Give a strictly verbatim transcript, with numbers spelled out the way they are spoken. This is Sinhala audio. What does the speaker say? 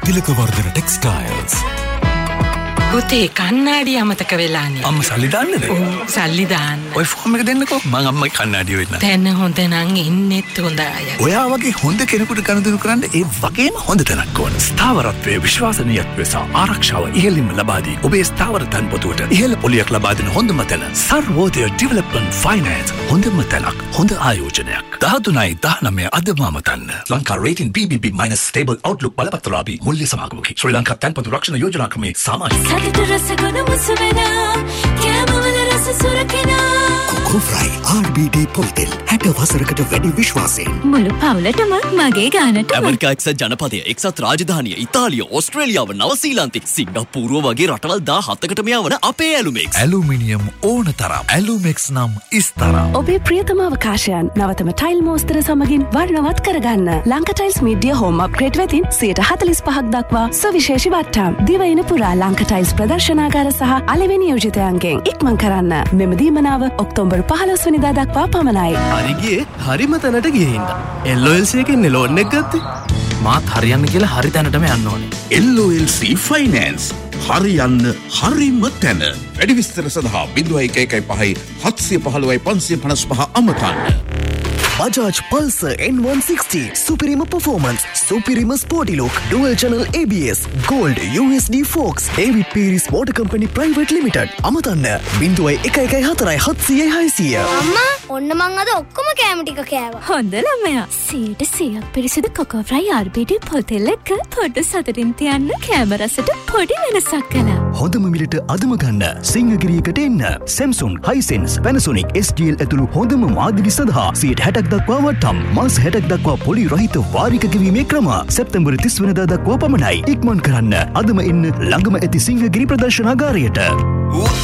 තිලකවර්ධන ටෙක්ස්ටයිල්ස්. පුතේ කන්නාඩි අමතක වෙලානේ. අම්ම සල්ලි දාන්නද? ඔව් සල්ලි දාන්න. ඔය ෆෝම් එක දෙන්නකෝ. මං අම්මයි කන්නාඩි වෙන්න. දැන් හොඳ නම් ඉන්නෙත් හොඳ අය. ඔයා වගේ හොඳ කෙනෙකුට කනදුරු කරන්න ඒ වගේම හොඳ තැනක් ඕන. ස්ථාවරත්වයේ විශ්වාසනීයත්වය සහ ආරක්ෂාව ඉහළින්ම ලබා දී ඔබේ ස්ථාවර තන්පොතුවට ඉහළ පොලියක් ලබා දෙන හොඳම තැන සර්වෝදය ඩෙවලොප්මන්ට් ෆයිනෑන්ස්. හොඳම තැනක්, හොඳ ආයෝජනයක්. දහතුනයි දහනවය අදම අමතන්න. ලංකා රේටින් බී බී බී මයිනස් ස්ටේබල් අවුට්ලුක් බලපත්‍රාපි මුල්‍ය සමාගමකි. ශ්‍රී ලංකා තන්පොතු රක්ෂණ යෝජනා ක්‍රමයේ සමාජික කොෆ්‍රයි ආර් බී ඩී පොල්තෙල් හැට වසරකට වැඩි විශ්වාසයෙන් මුළු පවුලටම මගේ ගානට ඇමරිකා එක්සත් ජනපදය, එක්සත් රාජධානිය, ඉතාලිය, ඕස්ට්‍රේලියාව, නවසීලන්තේ, සිංගප්පූරුව වගේ රටවල් දහහතකට මෙයවන අපේ ඇලුමෙක්ස්. ඇලුමිනියම් ඕන තරම්. ඇලුමෙක්ස් නම් ඉස්තරම්. ඔබේ ප්‍රියතම අවකාශයන් නවතම ටයිල් මෝස්තර සමගින් වර්ණවත් කරගන්න. Lanka tiles media home upgrade වෙතින් සියයට හතළිස් පහක් දක්වා සවිශේෂී වට්ටම්. දිවයින පුරා ලංකා ටයිල්ස් ප්‍රදර්ශනාගාර සහ අලෙවි නියෝජිතයන්ගෙන් ඉක්මන් කරන්න. මෙම දීමනාව ඔක්තෝබර් පහළොස් වෙනිදා දක්වා පමණයි. හරිගියේ හරිම තැනට ගියේ හින්දා එල් ඔ එල් සී එකෙන් ලෝන් එක ගත්තේ. මාත් හරියන්න කියලා හරි තැනටම යන්න ඕනේ. එල් ඔ එල් සී ෆයිනෑන්ස් හරියන්න හරිම තැන. වැඩි විස්තර සඳහා ज़ीरो एक एक පහයි හත්සිය පහළොවයි පන්සිය පනස් පහ අමතන්න. Bajaj Pulsar N one sixty Superior Performance, Superior Sporty Look, Dual Channel A B S, Gold U S D Fox, David Pierce Motor Company Private Limited. අමතන්න zero एक एक හතරයි හත්සියයි හයසිය. අම්මා ඔන්න මං අද ඔක්කොම කෑම ටික කෑවා. හොඳ ළමයා. සීයට සීයක් පිරිසිදු කොකෝ ෆ්‍රයි ආර් බී ඩී පොල්තෙල් එක්ක පොඩ්ඩ සතුටින් තියන්න කෑම රසට පොඩි වෙනසක් කළා. හොඳම මිලට අදම ගන්න සිංහගිරියකට එන්න. Samsung, Hisense, Panasonic, S T L ඇතුළු හොඳම මාදිලි සඳහා සියයට හැටක් දක්වා වට්ටම්. මාස හැටක් දක්වා පොලි රහිත වාරික ගෙවීමේ ක්‍රම සැප්තැම්බර් තිස් වෙනිදා දක්වා පමණයි. ඉක්මන් කරන්න. අදම එන්න ළඟම ඇති සිංහගිරි ප්‍රදර්ශනාගාරයට.